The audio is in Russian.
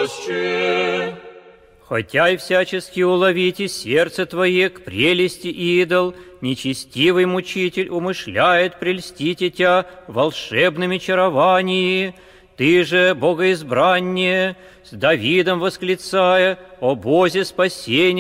Отче. Хотя и всячески уловите сердце Твое к прелести идол, нечестивый мучитель умышляет прельстить Тя волшебными чарованиями. Ты же, богоизбраннее, с Давидом восклицая о Бозе спасения,